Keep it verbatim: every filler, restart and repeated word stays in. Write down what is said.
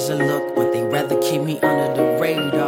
a look, but they rather keep me under the